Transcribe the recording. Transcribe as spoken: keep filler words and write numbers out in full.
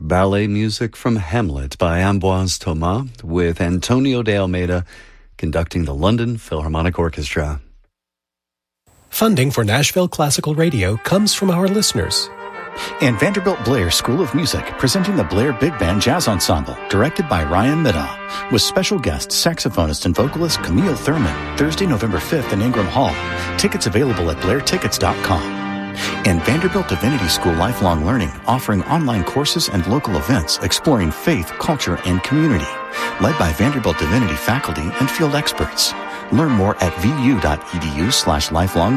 ballet music from Hamlet by Ambroise Thomas, with Antonio de Almeida conducting the London Philharmonic Orchestra. Funding for Nashville Classical Radio comes from our listeners. And Vanderbilt Blair School of Music, presenting the Blair Big Band Jazz Ensemble, directed by Ryan Middaugh, with special guest saxophonist and vocalist Camille Thurman, Thursday, November fifth in Ingram Hall. Tickets available at blair tickets dot com. And Vanderbilt Divinity School Lifelong Learning, offering online courses and local events exploring faith, culture, and community, led by Vanderbilt Divinity faculty and field experts. Learn more at vu dot e d u slash lifelong